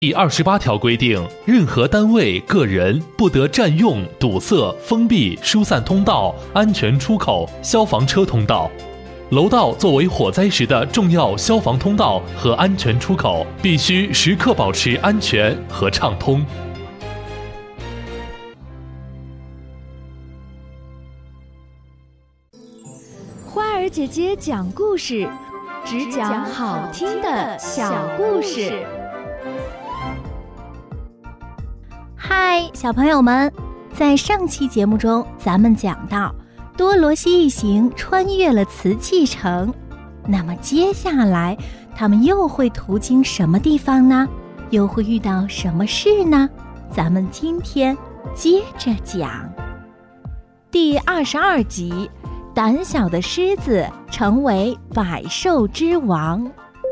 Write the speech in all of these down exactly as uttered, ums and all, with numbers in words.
第二十八条规定，任何单位、个人不得占用、堵塞、封闭、疏散通道、安全出口、消防车通道。楼道作为火灾时的重要消防通道和安全出口，必须时刻保持安全和畅通。 花儿姐姐讲故事，只讲好听的小故事。 嗨，小朋友们，在上期节目中，咱们讲到多罗西一行穿越了瓷器城，那么接下来他们又会途经什么地方呢？又会遇到什么事呢？咱们今天接着讲。第二十二集，胆小的狮子成为百兽之王。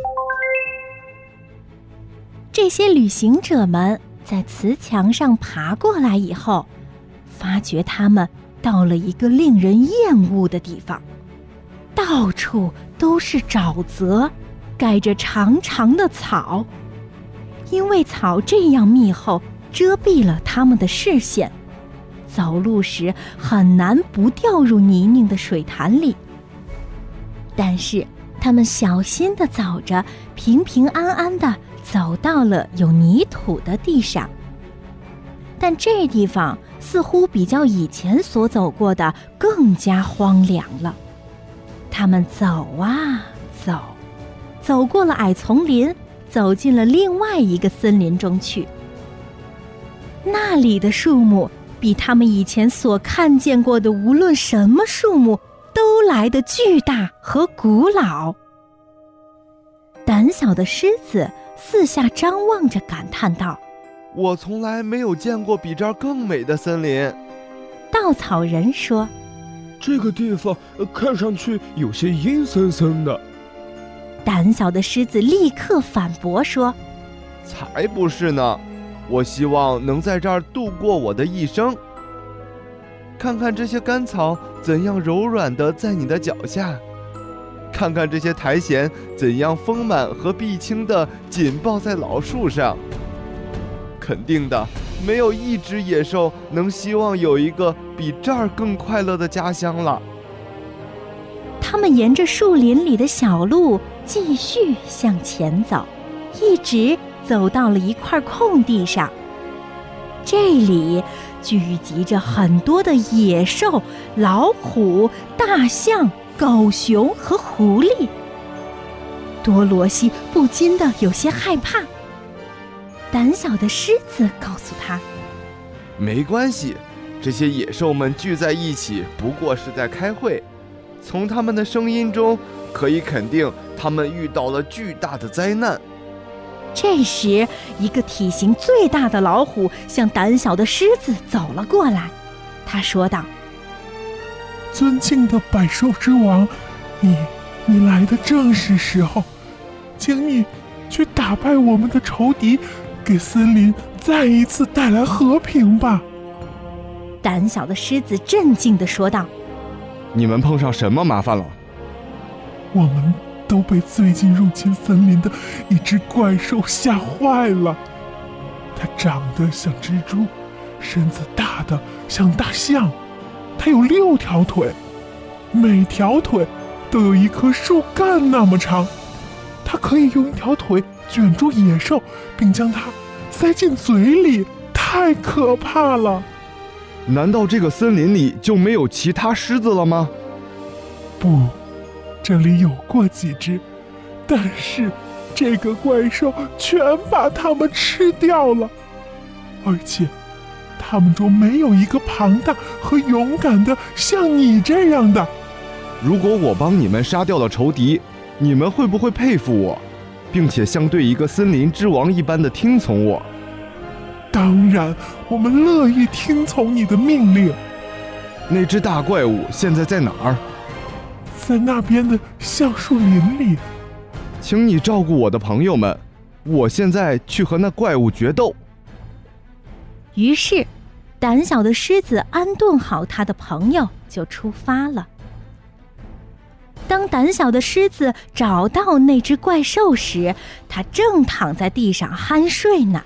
这些旅行者们在瓷墙上爬过来以后，发觉他们到了一个令人厌恶的地方，到处都是沼泽，盖着长长的草。因为草这样密厚，遮蔽了他们的视线，走路时很难不掉入泥泞的水潭里。但是他们小心地走着，平平安安地走到了有泥土的地上。但这地方似乎比较以前所走过的更加荒凉了。他们走啊走，走过了矮丛林，走进了另外一个森林中去。那里的树木比他们以前所看见过的无论什么树木都来得巨大和古老。胆小的狮子四下张望着，感叹道： 我从来没有见过比这儿更美的森林。 稻草人说： 这个地方看上去有些阴森森的。 胆小的狮子立刻反驳说： 才不是呢，我希望能在这儿度过我的一生。看看这些干草怎样柔软地在你的脚下，看看这些苔藓怎样丰满和碧青地紧抱在老树上。肯定的，没有一只野兽能希望有一个比这儿更快乐的家乡了。 他们沿着树林里的小路继续向前走，一直走到了一块空地上。这里聚集着很多的野兽，老虎、大象、狗熊和狐狸。多罗西不禁的有些害怕。胆小的狮子告诉他： 没关系，这些野兽们聚在一起不过是在开会，从他们的声音中可以肯定他们遇到了巨大的灾难。 这时，一个体型最大的老虎向胆小的狮子走了过来。他说道： 尊敬的百兽之王，你你来的正是时候，请你去打败我们的仇敌，给森林再一次带来和平吧。 胆小的狮子镇静地说道： 你们碰上什么麻烦了？ 我们都被最近入侵森林的一只怪兽吓坏了。它长得像蜘蛛，身子大的像大象，它有六条腿，每条腿都有一棵树干那么长。它可以用一条腿卷住野兽，并将它塞进嘴里，太可怕了。 难道这个森林里就没有其他狮子了吗？ 不，这里有过几只，但是这个怪兽全把它们吃掉了，而且它们中没有一个庞大和勇敢的像你这样的。 如果我帮你们杀掉了仇敌，你们会不会佩服我，并且像对一个森林之王一般的听从我？ 当然，我们乐意听从你的命令。 那只大怪物现在在哪儿？ 在那边的橡树林里。 请你照顾我的朋友们，我现在去和那怪物决斗。 于是，胆小的狮子安顿好他的朋友，就出发了。当胆小的狮子找到那只怪兽时，它正躺在地上酣睡呢。